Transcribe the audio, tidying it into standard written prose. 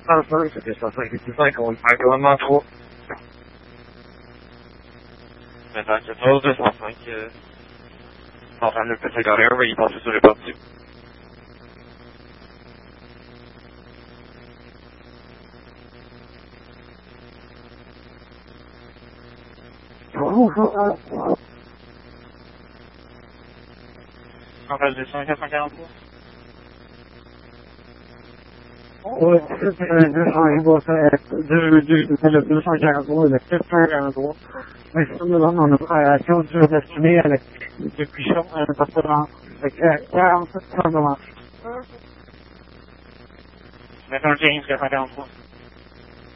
35, c'était 585, on parle quand même en 3. Maintenant, 14, 205, entendre le petit carrière, mais il passe sur les parties. En face de 443. Ouais, c'est le 243, le 443. Mais ça me donne en opération sur destinée avec des pichons à un restaurant. Avec 47 de marche. Maintenant, James, 443.